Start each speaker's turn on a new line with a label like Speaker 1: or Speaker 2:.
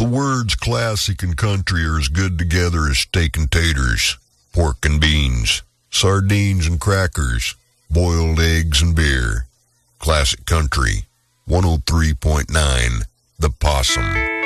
Speaker 1: The words classic and country are as good together as steak and taters, pork and beans, sardines and crackers, boiled eggs and beer. Classic Country, 103.9, The Possum.